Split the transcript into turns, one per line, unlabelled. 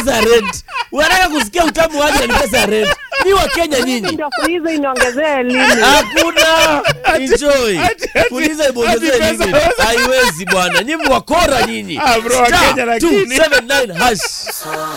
pesa ya rent. Unataka kusikia utamu waje ni pesa ya rent. Ni wa Kenya nyinyi.
Ndio kuuliza iniongezee lini?
Hakuna. Enjoy. Kuuliza ibongezee lini? Haiwezi bwana. Nyinyi wakora nyinyi.
Bro, Kenya lakini
279 hash.